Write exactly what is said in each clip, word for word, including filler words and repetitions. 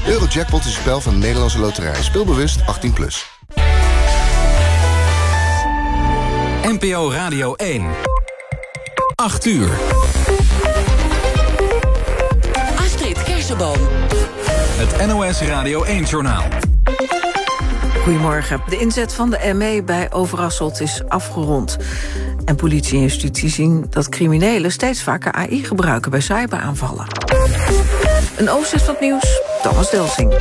Eurojackpot is een spel van de Nederlandse Loterij. Speelbewust achttien plus. N P O Radio één. acht uur. Astrid Kersenboom. Het N O S Radio één-journaal. Goedemorgen. De inzet van de M E bij Overasselt is afgerond. En politie en justitie zien dat criminelen steeds vaker A I gebruiken bij cyberaanvallen. Een overzicht van het nieuws, Thomas Delsing.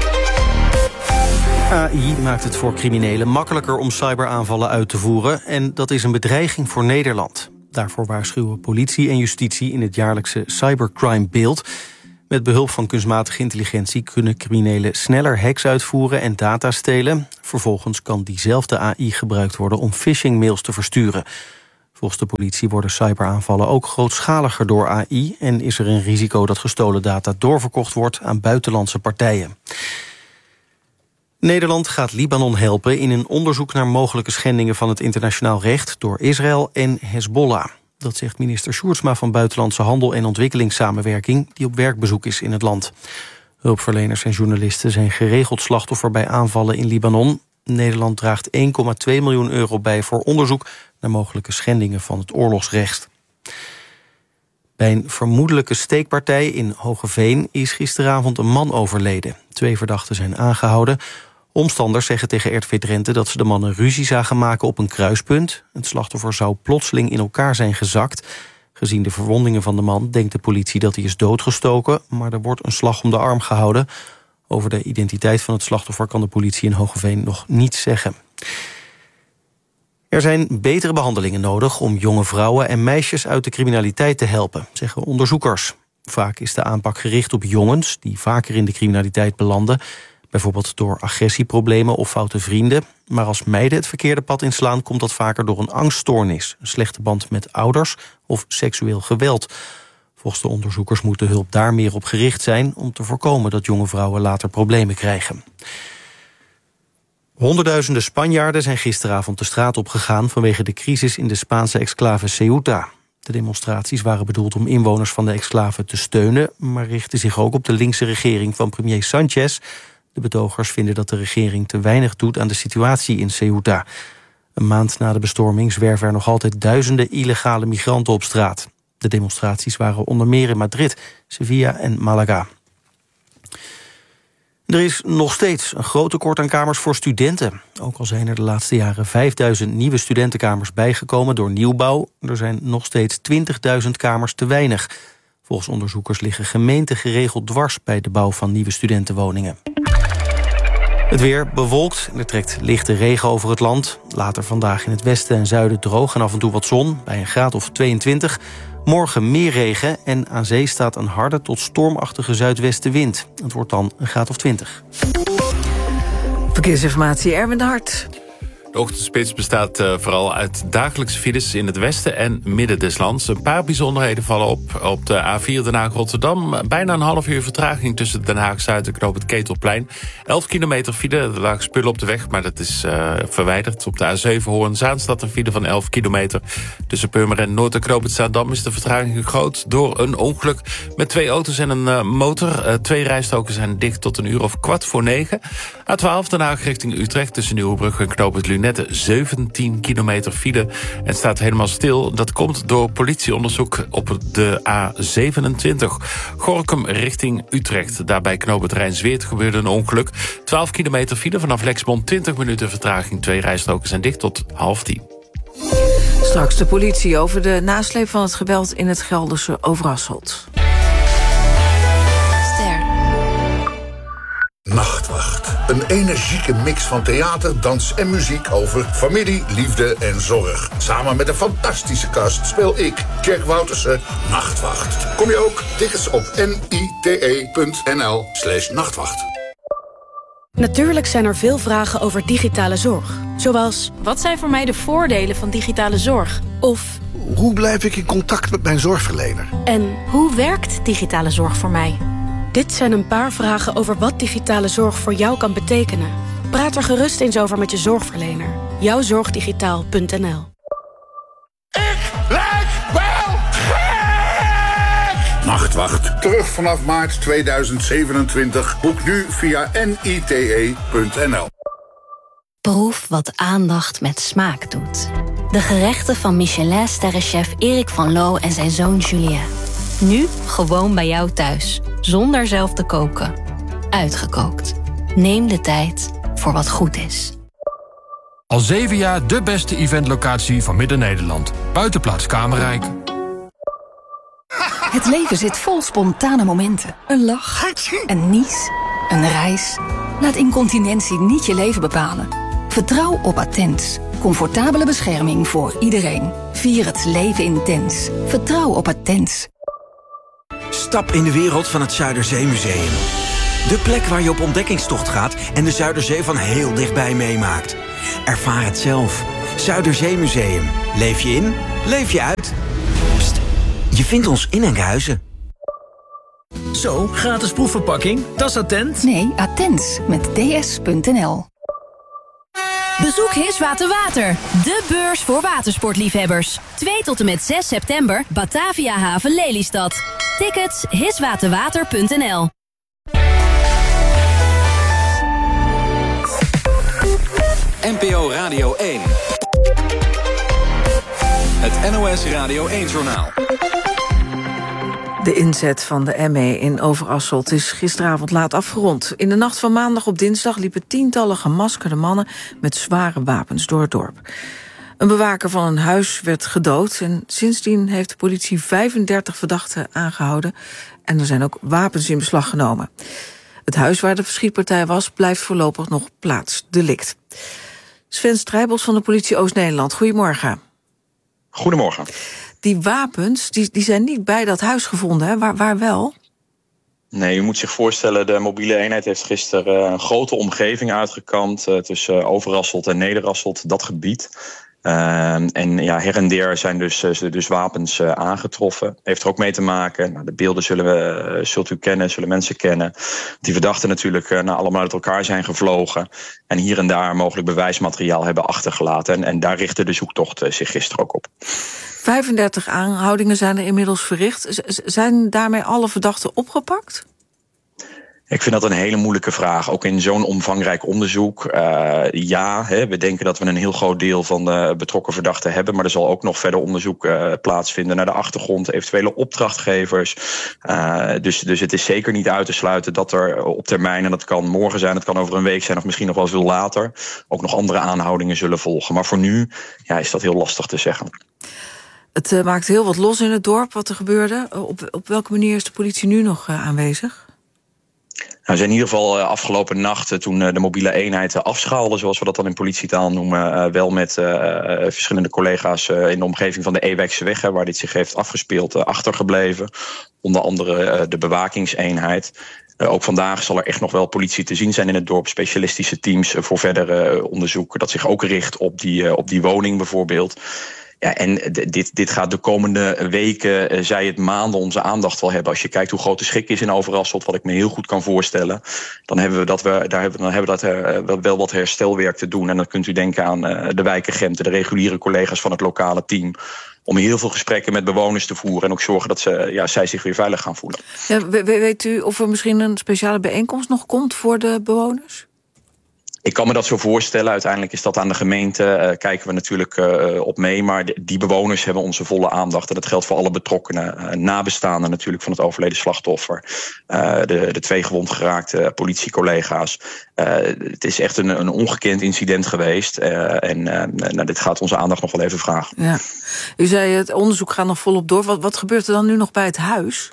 A I maakt het voor criminelen makkelijker om cyberaanvallen uit te voeren. En dat is een bedreiging voor Nederland. Daarvoor waarschuwen politie en justitie in het jaarlijkse cybercrime-beeld. Met behulp van kunstmatige intelligentie kunnen criminelen sneller hacks uitvoeren en data stelen. Vervolgens kan diezelfde A I gebruikt worden om phishing-mails te versturen. Volgens de politie worden cyberaanvallen ook grootschaliger door A I... en is er een risico dat gestolen data doorverkocht wordt aan buitenlandse partijen. Nederland gaat Libanon helpen in een onderzoek naar mogelijke schendingen van het internationaal recht door Israël en Hezbollah. Dat zegt minister Sjoerdsma van Buitenlandse Handel en Ontwikkelingssamenwerking, die op werkbezoek is in het land. Hulpverleners en journalisten zijn geregeld slachtoffer bij aanvallen in Libanon. Nederland draagt één komma twee miljoen euro bij voor onderzoek naar mogelijke schendingen van het oorlogsrecht. Bij een vermoedelijke steekpartij in Hoogeveen is gisteravond een man overleden. Twee verdachten zijn aangehouden. Omstanders zeggen tegen R T V Drenthe dat ze de mannen ruzie zagen maken op een kruispunt. Het slachtoffer zou plotseling in elkaar zijn gezakt. Gezien de verwondingen van de man denkt de politie dat hij is doodgestoken, maar er wordt een slag om de arm gehouden. Over de identiteit van het slachtoffer kan de politie in Hoogeveen nog niets zeggen. Er zijn betere behandelingen nodig om jonge vrouwen en meisjes uit de criminaliteit te helpen, zeggen onderzoekers. Vaak is de aanpak gericht op jongens die vaker in de criminaliteit belanden, bijvoorbeeld door agressieproblemen of foute vrienden. Maar als meiden het verkeerde pad inslaan, komt dat vaker door een angststoornis, een slechte band met ouders of seksueel geweld. Volgens de onderzoekers moet de hulp daar meer op gericht zijn om te voorkomen dat jonge vrouwen later problemen krijgen. Honderdduizenden Spanjaarden zijn gisteravond de straat opgegaan vanwege de crisis in de Spaanse exclave Ceuta. De demonstraties waren bedoeld om inwoners van de exclave te steunen, maar richten zich ook op de linkse regering van premier Sanchez. De betogers vinden dat de regering te weinig doet aan de situatie in Ceuta. Een maand na de bestorming zwerven er nog altijd duizenden illegale migranten op straat. De demonstraties waren onder meer in Madrid, Sevilla en Malaga. Er is nog steeds een groot tekort aan kamers voor studenten. Ook al zijn er de laatste jaren vijfduizend nieuwe studentenkamers bijgekomen door nieuwbouw, er zijn nog steeds twintigduizend kamers te weinig. Volgens onderzoekers liggen gemeenten geregeld dwars bij de bouw van nieuwe studentenwoningen. Het weer bewolkt, er trekt lichte regen over het land. Later vandaag in het westen en zuiden droog en af en toe wat zon, bij een graad of tweeëntwintig. Morgen meer regen en aan zee staat een harde tot stormachtige zuidwestenwind. Het wordt dan een graad of twintig. Verkeersinformatie, Erwin de Hart. De ochtendspits bestaat uh, vooral uit dagelijkse files in het westen en midden des lands. Een paar bijzonderheden vallen op. Op de A vier Den Haag-Rotterdam bijna een half uur vertraging tussen Den Haag-Zuid en knoop het Ketelplein. elf kilometer file, er lagen spullen op de weg, maar dat is uh, verwijderd. Op de A zeven Hoorn-Zaanstad een file van elf kilometer. Tussen Purmerend Noord en knoop het Zaandam is de vertraging groot door een ongeluk met twee auto's en een uh, motor. Uh, twee rijstroken zijn dicht tot een uur of kwart voor negen. A twaalf Den Haag richting Utrecht tussen Nieuwebrug en knoop het Lunette zeventien kilometer file en staat helemaal stil. Dat komt door politieonderzoek op de A zevenentwintig. Gorinchem richting Utrecht. Daarbij knoop het Rijnsweert gebeurde een ongeluk. twaalf kilometer file vanaf Lexmond, twintig minuten vertraging. Twee rijstroken zijn dicht tot half tien. Straks de politie over de nasleep van het geweld in het Gelderse Overasselt. Nachtwacht. Een energieke mix van theater, dans en muziek over familie, liefde en zorg. Samen met een fantastische cast speel ik, Jack Woutersen, Nachtwacht. Kom je ook? Tickets op nite.nl slash nachtwacht. Natuurlijk zijn er veel vragen over digitale zorg. Zoals, wat zijn voor mij de voordelen van digitale zorg? Of, hoe blijf ik in contact met mijn zorgverlener? En hoe werkt digitale zorg voor mij? Dit zijn een paar vragen over wat digitale zorg voor jou kan betekenen. Praat er gerust eens over met je zorgverlener. jouwzorgdigitaal punt n l. Ik lijk wel gek! Nachtwacht. Terug vanaf maart tweeduizend zevenentwintig. Boek nu via N I T E punt N L. Proef wat aandacht met smaak doet. De gerechten van Michelin-sterrenchef Erik van Loo en zijn zoon Julien. Nu gewoon bij jou thuis, zonder zelf te koken. Uitgekookt. Neem de tijd voor wat goed is. Al zeven jaar de beste eventlocatie van Midden-Nederland. Buitenplaats Kamerrijk. Het leven zit vol spontane momenten. Een lach, een nies, een reis. Laat incontinentie niet je leven bepalen. Vertrouw op Attens. Comfortabele bescherming voor iedereen. Vier het leven intens. Vertrouw op Attens. Stap in de wereld van het Zuiderzeemuseum. De plek waar je op ontdekkingstocht gaat en de Zuiderzee van heel dichtbij meemaakt. Ervaar het zelf. Zuiderzeemuseum. Leef je in, leef je uit. Pst, je vindt ons in Enkhuizen. Zo, gratis proefverpakking. Dat is Attent? Nee, Attens met D S punt N L. Bezoek Hiswater Water, de beurs voor watersportliefhebbers. twee tot en met zes september, Batavia Haven Lelystad. Tickets hiswaterwater punt N L. N P O Radio één. Het N O S Radio één-journaal. De inzet van de M E in Overasselt is gisteravond laat afgerond. In de nacht van maandag op dinsdag liepen tientallen gemaskerde mannen met zware wapens door het dorp. Een bewaker van een huis werd gedood en sindsdien heeft de politie vijfendertig verdachten aangehouden en er zijn ook wapens in beslag genomen. Het huis waar de schietpartij was blijft voorlopig nog plaatsdelict. Sven Strijbels van de politie Oost-Nederland, goedemorgen. Goedemorgen. Die wapens die, die zijn niet bij dat huis gevonden, hè? Waar, waar wel? Nee, u moet zich voorstellen, de mobiele eenheid heeft gisteren een grote omgeving uitgekampt uh, tussen Overasselt en Nederasselt, dat gebied. Uh, en ja, her en der zijn dus, uh, dus wapens uh, aangetroffen. Heeft er ook mee te maken. Nou, de beelden zullen we, uh, zult u kennen, zullen mensen kennen. Die verdachten natuurlijk uh, nou, allemaal uit elkaar zijn gevlogen. En hier en daar mogelijk bewijsmateriaal hebben achtergelaten. En, en daar richtte de zoektocht uh, zich gisteren ook op. vijfendertig aanhoudingen zijn er inmiddels verricht. Z- zijn daarmee alle verdachten opgepakt? Ik vind dat een hele moeilijke vraag. Ook in zo'n omvangrijk onderzoek. Uh, ja, hè, we denken dat we een heel groot deel van de betrokken verdachten hebben. Maar er zal ook nog verder onderzoek uh, plaatsvinden naar de achtergrond, eventuele opdrachtgevers. Uh, dus, dus het is zeker niet uit te sluiten dat er op termijn, en dat kan morgen zijn, het kan over een week zijn of misschien nog wel veel later, ook nog andere aanhoudingen zullen volgen. Maar voor nu ja, is dat heel lastig te zeggen. Het uh, maakt heel wat los in het dorp wat er gebeurde. Op, op welke manier is de politie nu nog uh, aanwezig? Nou, we zijn in ieder geval uh, afgelopen nacht, toen uh, de mobiele eenheid uh, afschaalde, zoals we dat dan in politietaal noemen, uh, wel met uh, uh, verschillende collega's uh, in de omgeving van de Ewijkseweg, hè, waar dit zich heeft afgespeeld, uh, achtergebleven. Onder andere uh, de bewakingseenheid. Uh, ook vandaag zal er echt nog wel politie te zien zijn in het dorp. Specialistische teams uh, voor verdere uh, onderzoek. Dat zich ook richt op die, uh, op die woning bijvoorbeeld. Ja, en dit, dit gaat de komende weken, uh, zij het maanden, onze aandacht wel hebben. Als je kijkt hoe groot de schrik is in Overasselt, wat ik me heel goed kan voorstellen, dan hebben we dat we daar hebben, dan hebben we dat uh, wel wat herstelwerk te doen. En dan kunt u denken aan uh, de wijkagenten, de reguliere collega's van het lokale team, om heel veel gesprekken met bewoners te voeren en ook zorgen dat ze, ja, zij zich weer veilig gaan voelen. Ja, weet u of er misschien een speciale bijeenkomst nog komt voor de bewoners? Ik kan me dat zo voorstellen. Uiteindelijk is dat aan de gemeente. Uh, kijken we natuurlijk uh, op mee. Maar de, die bewoners hebben onze volle aandacht. En dat geldt voor alle betrokkenen. Uh, nabestaanden natuurlijk van het overleden slachtoffer. Uh, de, de twee gewond geraakte politiecollega's. Uh, het is echt een, een ongekend incident geweest. Uh, en uh, nou, dit gaat onze aandacht nog wel even vragen. Ja. U zei het onderzoek gaat nog volop door. Wat, wat gebeurt er dan nu nog bij het huis?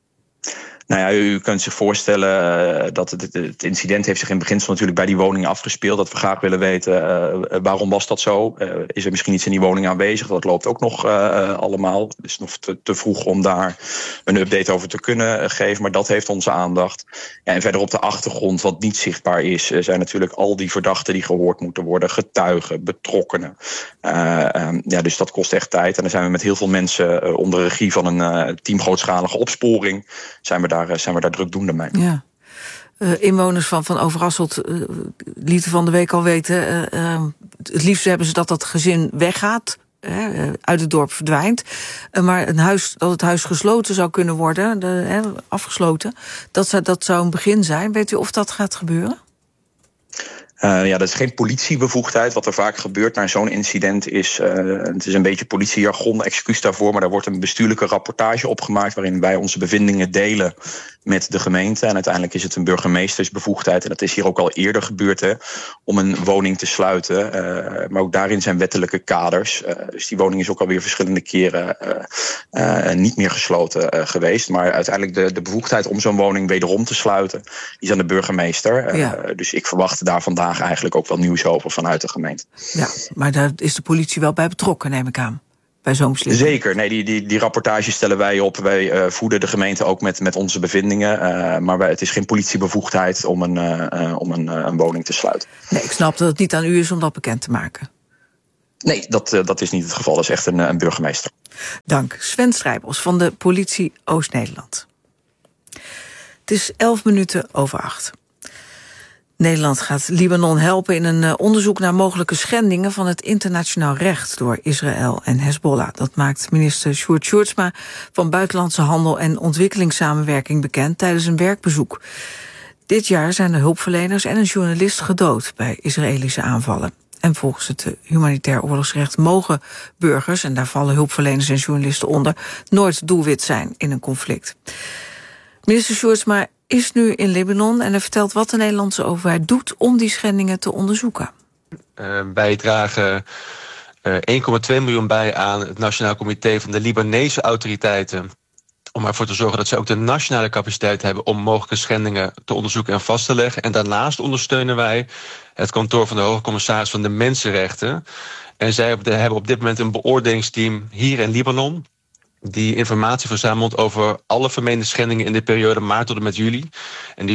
Nou ja, u kunt zich voorstellen uh, dat het, het incident heeft zich in beginsel natuurlijk bij die woning afgespeeld. Dat we graag willen weten uh, waarom was dat zo? Uh, is er misschien iets in die woning aanwezig? Dat loopt ook nog uh, allemaal. Het is nog te, te vroeg om daar een update over te kunnen geven. Maar dat heeft onze aandacht. Ja, en verder op de achtergrond, wat niet zichtbaar is, uh, zijn natuurlijk al die verdachten die gehoord moeten worden. Getuigen, betrokkenen. Uh, um, ja, dus dat kost echt tijd. En dan zijn we met heel veel mensen uh, onder regie van een uh, team grootschalige opsporing. Zijn we daar Daar zijn we daar drukdoende mee. Ja. Uh, inwoners van, van Overasselt uh, lieten van de week al weten, Uh, uh, het liefst hebben ze dat dat gezin weggaat. He, uit het dorp verdwijnt. Maar een huis, dat het huis gesloten zou kunnen worden, de, he, afgesloten, dat zou, dat zou een begin zijn. Weet u of dat gaat gebeuren? Uh, ja, dat is geen politiebevoegdheid. Wat er vaak gebeurt na zo'n incident is, uh, het is een beetje politiejargon, excuus daarvoor, maar daar wordt een bestuurlijke rapportage opgemaakt waarin wij onze bevindingen delen met de gemeente. En uiteindelijk is het een burgemeestersbevoegdheid. En dat is hier ook al eerder gebeurd, hè, om een woning te sluiten. Uh, maar ook daarin zijn wettelijke kaders. Uh, dus die woning is ook alweer verschillende keren uh, uh, niet meer gesloten uh, geweest. Maar uiteindelijk de, de bevoegdheid om zo'n woning wederom te sluiten, die is aan de burgemeester. Uh, ja. Dus ik verwacht daar vandaag eigenlijk ook wel nieuws over vanuit de gemeente. Ja, maar daar is de politie wel bij betrokken, neem ik aan. Bij zo'n beslissing. Zeker, nee, die, die, die rapportage stellen wij op. Wij uh, voeden de gemeente ook met, met onze bevindingen. Uh, maar wij, het is geen politiebevoegdheid om, een, uh, uh, om een, uh, een woning te sluiten. Nee, ik snap dat het niet aan u is om dat bekend te maken. Nee, dat, uh, dat is niet het geval. Dat is echt een, een burgemeester. Dank. Sven Strijbos van de politie Oost-Nederland. Het is elf minuten over acht. Nederland gaat Libanon helpen in een onderzoek naar mogelijke schendingen van het internationaal recht door Israël en Hezbollah. Dat maakt minister Sjoerd Sjoerdsma van Buitenlandse Handel en Ontwikkelingssamenwerking bekend tijdens een werkbezoek. Dit jaar zijn er hulpverleners en een journalist gedood bij Israëlische aanvallen. En volgens het humanitair oorlogsrecht mogen burgers, en daar vallen hulpverleners en journalisten onder, nooit doelwit zijn in een conflict. Minister Sjoerdsma is nu in Libanon en hij vertelt wat de Nederlandse overheid doet om die schendingen te onderzoeken. Uh, wij dragen uh, één komma twee miljoen bij aan het Nationaal Comité van de Libanese autoriteiten, om ervoor te zorgen dat zij ook de nationale capaciteit hebben om mogelijke schendingen te onderzoeken en vast te leggen. En daarnaast ondersteunen wij het kantoor van de Hoge Commissaris van de Mensenrechten. En zij hebben op dit moment een beoordelingsteam hier in Libanon die informatie verzamelt over alle vermeende schendingen in de periode maart tot en met juli. En die